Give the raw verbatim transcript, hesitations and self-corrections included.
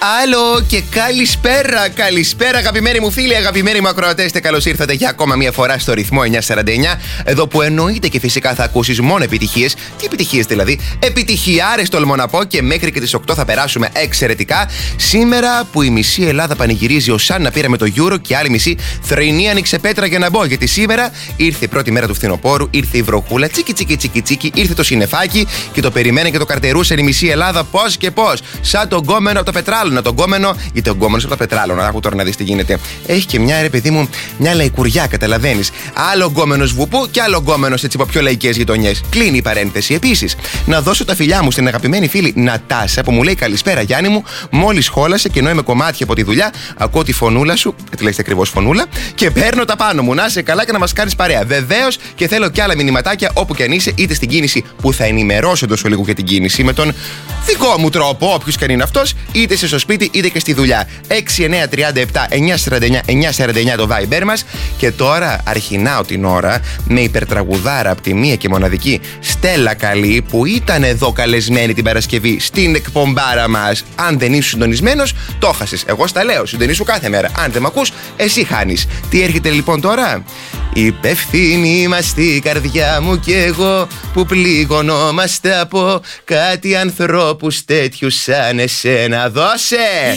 Άλλο και καλησπέρα, καλησπέρα αγαπημένοι μου φίλοι, αγαπημένοι μου ακροατές. Καλώς ήρθατε για ακόμα μια φορά στο ρυθμό εννιακόσια σαράντα εννιά. Εδώ που εννοείται και φυσικά θα ακούσεις μόνο επιτυχίες. Τι επιτυχίες δηλαδή? Επιτυχιάρες τολμώ να πω, και μέχρι και τις οκτώ θα περάσουμε εξαιρετικά. Σήμερα που η μισή Ελλάδα πανηγυρίζει ως αν να πήραμε το Euro και άλλη μισή θρηνή άνοιξε πέτρα για να μπω. Γιατί σήμερα ήρθε η πρώτη μέρα του φθινοπόρου, ήρθε η βροχούλα, τσίκι τσίκι τσίκι τσίκι, ήρθε το συννεφάκι και το περιμένει και το καρτερούσε η μισή Ελλάδα πώς και πώς. Σαν τον γκόμενο από το πετράλαιο. Να τον γκόμενο, γιατί ο γκόμενο από το πετράλαιο, να άκου τώρα να δεις τι γίνεται. Έχει και μια ρε παιδί μου, μια λαϊκουριά, καταλαβαίνεις. Άλλο γκόμενο βουπού και άλλο γκόμενο έτσι από πιο λαϊκές γειτονιές. Κλείνει η παρένθεση. Επίσης, να δώσω τα φιλιά μου στην αγαπημένη φίλη Νατάσα που μου λέει καλησπέρα Γιάννη μου. Μόλις χόλασε και ενώ είμαι κομμάτια από τη δουλειά, ακούω τη φωνούλα σου, τι λέγεται ακριβώς φωνούλα, και παίρνω τα πάνω μου. Να είσαι καλά και να μας κάνεις παρέα. Βεβαίως και θέλω και άλλα μηνυματάκια όπου και αν είσαι, είτε στην κίνηση που θα ενημερώσω τόσο λίγο για την κίνηση με τον δικό μου τρόπο, όποιος και αν είναι αυτός, είτε είσαι στο σπίτι είτε και στη δουλειά. έξι εννιά τρία επτά εννιά σαράντα εννιά εννιά σαράντα εννιά το Viber μας. Και τώρα αρχινάω την ώρα με υπερτραγουδάρα από τη μία και μοναδική Στέλλα Καλή, που ήταν εδώ καλεσμένη την Παρασκευή στην εκπομπάρα μας. Αν δεν είσαι συντονισμένος, το χάσες. Εγώ στα λέω, συντονίσου κάθε μέρα. Αν δεν μ' ακούς, εσύ χάνεις. Τι έρχεται λοιπόν τώρα? Υπεύθυνοι είμαστε η καρδιά μου και εγώ, που πληγωνόμαστε από κάτι ανθρώπους τέτοιους σαν εσένα. Δώσε!